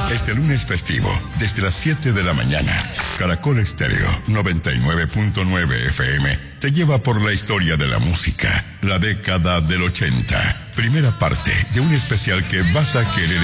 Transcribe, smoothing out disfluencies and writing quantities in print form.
Este lunes festivo, desde las 7 de la mañana, Caracol Estéreo 99.9 FM te lleva por la historia de la música, la década del 80. Primera parte de un especial que vas a querer